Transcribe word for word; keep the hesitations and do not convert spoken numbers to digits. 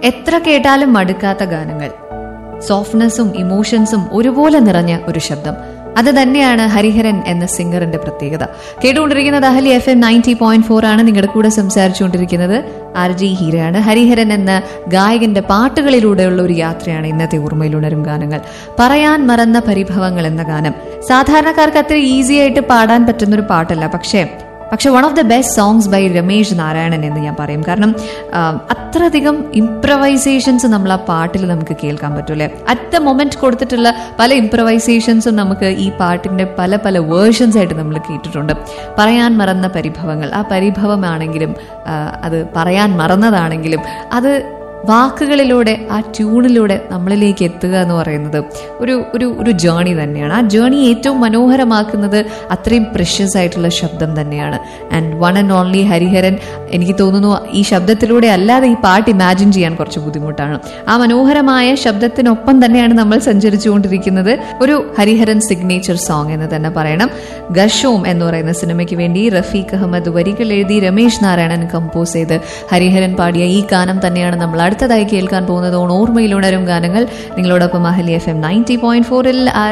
എത്ര കേട്ടാലും മടുക്കാത്ത ഗാനങ്ങൾ, സോഫ്റ്റ്നെസ്സും ഇമോഷൻസും ഒരുപോലെ നിറഞ്ഞ ഒരു ശബ്ദം. അത് തന്നെയാണ് ഹരിഹരൻ എന്ന സിംഗറിന്റെ പ്രത്യേകത. കേട്ടുകൊണ്ടിരിക്കുന്നത് അഹലി F M ninety point four ആണ്. നിങ്ങളുടെ കൂടെ സംസാരിച്ചുകൊണ്ടിരിക്കുന്നത് ആർ ജി ഹീരയാണ്. ഹരിഹരൻ എന്ന ഗായകന്റെ പാട്ടുകളിലൂടെയുള്ള ഒരു യാത്രയാണ് ഇന്നത്തെ ഓർമ്മയിലുണരും ഗാനങ്ങൾ. പറയാൻ മറന്ന പരിഭവങ്ങൾ എന്ന ഗാനം സാധാരണക്കാർക്ക് അത്ര ഈസി ആയിട്ട് പാടാൻ പറ്റുന്ന ഒരു പാട്ടല്ല, പക്ഷേ പക്ഷെ one of the best songs by Ramesh Narayanan എന്ന് ഞാൻ പറയും. കാരണം അത്രയധികം ഇംപ്രവൈസേഷൻസ് നമ്മൾ ആ പാട്ടിൽ നമുക്ക് കേൾക്കാൻ പറ്റൂലേ. അറ്റ് ദ മൊമെന്റ് കൊടുത്തിട്ടുള്ള പല ഇംപ്രവൈസേഷൻസും നമുക്ക് ഈ പാട്ടിന്റെ പല പല വേർഷൻസ് ആയിട്ട് നമ്മൾ കേട്ടിട്ടുണ്ട്. പറയാൻ മറന്ന പരിഭവങ്ങൾ, ആ പരിഭവമാണെങ്കിലും അത് പറയാൻ മറന്നതാണെങ്കിലും അത് വാക്കുകളിലൂടെ ആ ട്യൂണിലൂടെ നമ്മളിലേക്ക് എത്തുക എന്ന് പറയുന്നത് ഒരു ഒരു ഒരു ജേണി തന്നെയാണ്. ആ ജേണി ഏറ്റവും മനോഹരമാക്കുന്നത് അത്രയും പ്രഷ്യസ് ആയിട്ടുള്ള ശബ്ദം തന്നെയാണ്. And one and only Hariharan. എനിക്ക് തോന്നുന്നു ഈ ശബ്ദത്തിലൂടെ അല്ലാതെ ഈ പാട്ട് ഇമാജിൻ ചെയ്യാൻ കുറച്ച് ബുദ്ധിമുട്ടാണ്. ആ മനോഹരമായ ശബ്ദത്തിനൊപ്പം തന്നെയാണ് നമ്മൾ സഞ്ചരിച്ചുകൊണ്ടിരിക്കുന്നത്. ഒരു ഹരിഹരൻ സിഗ്നേച്ചർ സോങ് എന്ന് തന്നെ പറയണം. ഗർഷോം എന്ന് പറയുന്ന സിനിമയ്ക്ക് വേണ്ടി റഫീഖ് അഹമ്മദ് വരികൾ എഴുതി രമേശ് നാരായണൻ കമ്പോസ് ചെയ്ത് ഹരിഹരൻ പാടിയ ഈ ഗാനം തന്നെയാണ് നമ്മൾ അടുത്തതായി കേൾക്കാൻ പോകുന്നത്. ഓർമ്മയിലുണരും ഗാനങ്ങൾ. നിങ്ങളോടൊപ്പം അഹലി എഫ് എം നയൻറ്റി പോയിന്റ് ഫോറിൽ